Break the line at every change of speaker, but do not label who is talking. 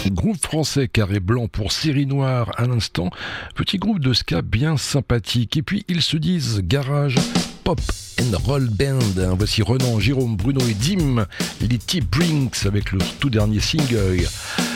Groupe français Carré Blanc pour Série Noire à l'instant, petit groupe de ska bien sympathique. Et puis ils se disent garage, pop and roll band. Voici Renan, Jérôme, Bruno et Dim, les T-Brinks avec leur tout dernier single.